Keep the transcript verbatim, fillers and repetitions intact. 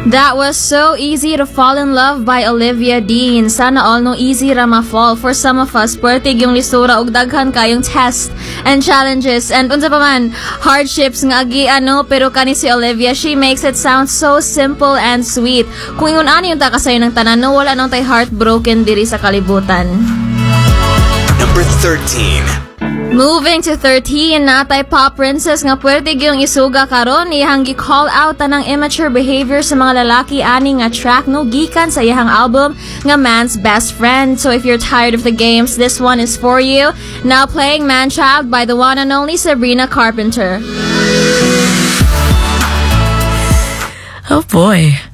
That was So Easy to Fall in Love by Olivia Dean. Sana all no easy ra ma-fall. For some of us, puwertig yung lisura og daghan kayong test and challenges and unsa pa man hardships nga agi ano, pero kani si Olivia, she makes it sound so simple and sweet. Kung ingon ani yung ta kasayo ng tanan, no, wala nang tay heartbroken diri sa kalibutan. Number thirteen. Moving to thirteen, natay pop princess nga puwertig yung isuga karon, iyang gi-call out tanang immature behavior sa mga lalaki ani nga track no gikan sa iyang album nga Man's Best Friend. So if you're tired of the games, this one is for you. Now playing Man Child by the one and only Sabrina Carpenter. Oh boy.